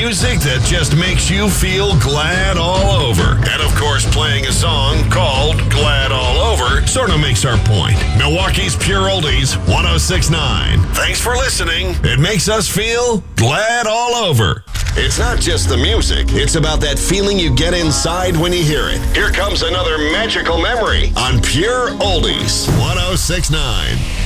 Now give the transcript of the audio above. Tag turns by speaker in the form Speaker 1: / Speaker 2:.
Speaker 1: music that just makes you feel glad all over. And of course, playing a song called Glad All Over sort of makes our point. Milwaukee's Pure Oldies, 106.9. Thanks for listening. It makes us feel glad all over. It's not just the music. It's about that feeling you get inside when you hear it. Here comes another magical memory on Pure Oldies, 106.9.